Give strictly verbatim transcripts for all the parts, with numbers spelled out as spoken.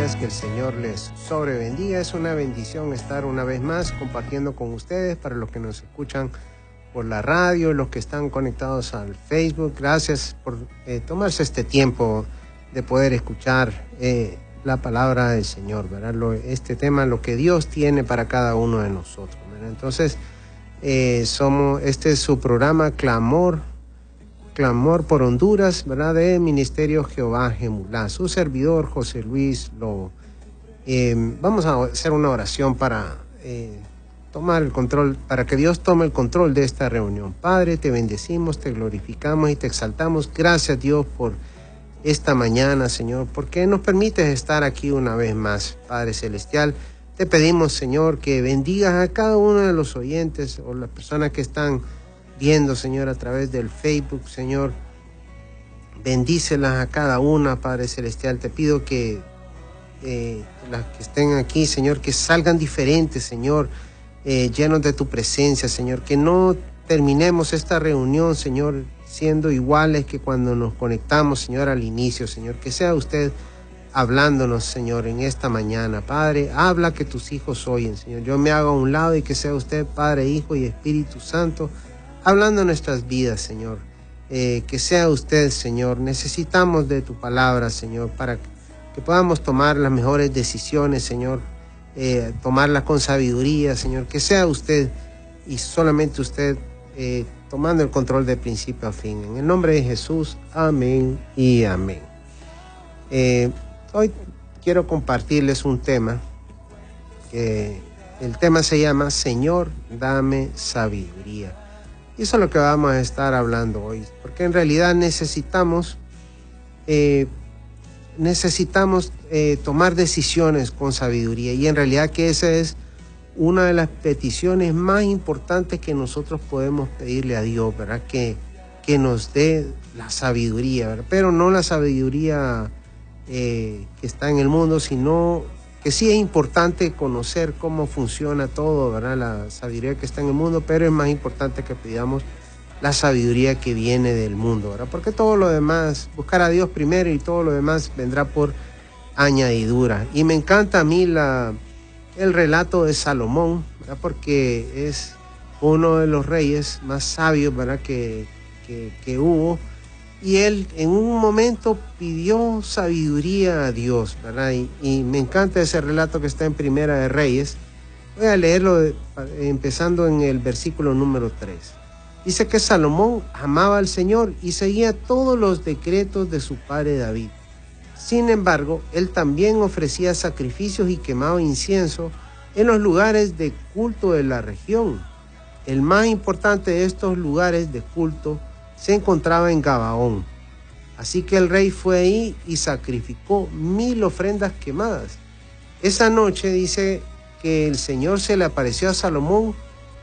días, que el Señor les sobrebendiga. Es una bendición estar una vez más compartiendo con ustedes, para los que nos escuchan por la radio, los que están conectados al Facebook. Gracias por eh, tomarse este tiempo de poder escuchar eh, la palabra del Señor, ¿verdad? Lo, este tema, lo que Dios tiene para cada uno de nosotros, ¿verdad? Entonces, eh, somos, este es su programa Clamor, Clamor por Honduras, ¿verdad? De Ministerio Jehová Jemulá, su servidor José Luis Lobo. Eh, vamos a hacer una oración para eh, tomar el control, para que Dios tome el control de esta reunión. Padre, te bendecimos, te glorificamos y te exaltamos. Gracias, Dios, por esta mañana, Señor, porque nos permites estar aquí una vez más. Padre Celestial, te pedimos, Señor, que bendigas a cada uno de los oyentes o las personas que están viendo, Señor, a través del Facebook. Señor, bendícelas a cada una, Padre Celestial. Te pido que eh, las que estén aquí, Señor, que salgan diferentes, Señor, eh, llenos de tu presencia, Señor, que no terminemos esta reunión, Señor, siendo iguales que cuando nos conectamos, Señor, al inicio, Señor. Que sea usted hablándonos, Señor, en esta mañana. Padre, habla, que tus hijos oyen, Señor. Yo me hago a un lado y que sea usted, Padre, Hijo y Espíritu Santo, hablando en nuestras vidas, Señor. Eh, que sea usted, Señor. Necesitamos de tu palabra, Señor, para que podamos tomar las mejores decisiones, Señor. Eh, tomarlas con sabiduría, Señor. Que sea usted y solamente usted eh, tomando el control de principio a fin. En el nombre de Jesús, amén y amén. Eh, hoy quiero compartirles un tema. Que el tema se llama Señor, dame sabiduría. Y eso es lo que vamos a estar hablando hoy, porque en realidad necesitamos eh, necesitamos eh, tomar decisiones con sabiduría, y en realidad que esa es una de las peticiones más importantes que nosotros podemos pedirle a Dios, ¿verdad? Que, que nos dé la sabiduría, ¿verdad? Pero no la sabiduría eh, que está en el mundo, sino que sí es importante conocer cómo funciona todo, ¿verdad? La sabiduría que está en el mundo, pero es más importante que pidamos la sabiduría que viene del mundo, ¿verdad? Porque todo lo demás, buscar a Dios primero y todo lo demás vendrá por añadidura. Y me encanta a mí la, el relato de Salomón, ¿verdad? Porque es uno de los reyes más sabios, ¿verdad? Que, que, que hubo. Y él en un momento pidió sabiduría a Dios, ¿verdad? Y, y me encanta ese relato que está en Primera de Reyes. Voy a leerlo de, empezando en el versículo número tres. Dice que Salomón amaba al Señor y seguía todos los decretos de su padre David. Sin embargo, él también ofrecía sacrificios y quemaba incienso en los lugares de culto de la región. El más importante de estos lugares de culto se encontraba en Gabaón. Así que el rey fue ahí y sacrificó mil ofrendas quemadas. Esa noche dice que el Señor se le apareció a Salomón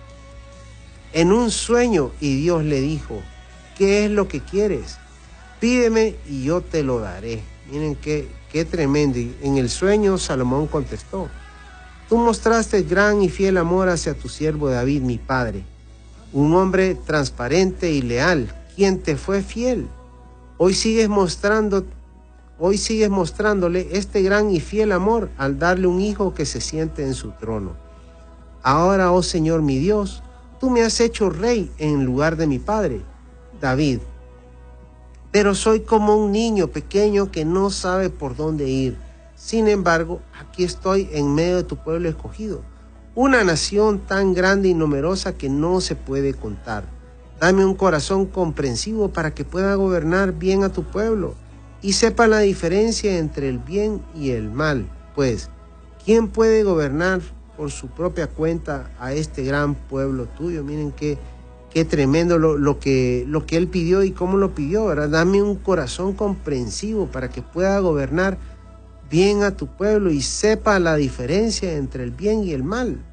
en un sueño y Dios le dijo: ¿qué es lo que quieres? Pídeme y yo te lo daré. Miren qué, qué tremendo. Y en el sueño Salomón contestó: tú mostraste gran y fiel amor hacia tu siervo David, mi padre, un hombre transparente y leal, quien te fue fiel. Hoy sigues mostrando, hoy sigues mostrándole este gran y fiel amor al darle un hijo que se siente en su trono. Ahora, oh Señor mi Dios, tú me has hecho rey en lugar de mi padre, David. Pero soy como un niño pequeño que no sabe por dónde ir. Sin embargo, aquí estoy en medio de tu pueblo escogido, una nación tan grande y numerosa que no se puede contar. Dame un corazón comprensivo para que pueda gobernar bien a tu pueblo y sepa la diferencia entre el bien y el mal. Pues, ¿quién puede gobernar por su propia cuenta a este gran pueblo tuyo? Miren qué, qué tremendo lo, lo, que, lo que él pidió y cómo lo pidió, ¿verdad? Dame un corazón comprensivo para que pueda gobernar bien a tu pueblo y sepa la diferencia entre el bien y el mal.